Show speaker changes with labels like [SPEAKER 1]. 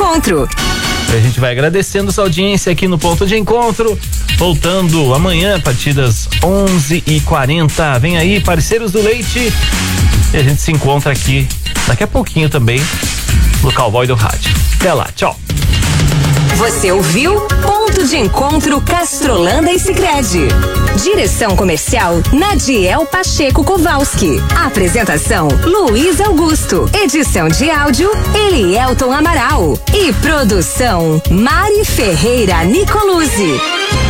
[SPEAKER 1] Encontro.
[SPEAKER 2] A gente vai agradecendo sua audiência aqui no Ponto de Encontro, voltando amanhã a partir das 11h40. Vem aí, parceiros do leite, e a gente se encontra aqui daqui a pouquinho também no Cowboy do Rádio. Até lá, tchau.
[SPEAKER 1] Você ouviu Ponto de Encontro Castrolanda e Sicredi. Direção comercial Nadiel Pacheco Kowalski. Apresentação Luiz Augusto. Edição de áudio Elielton Amaral. E produção Mari Ferreira Nicoluzzi.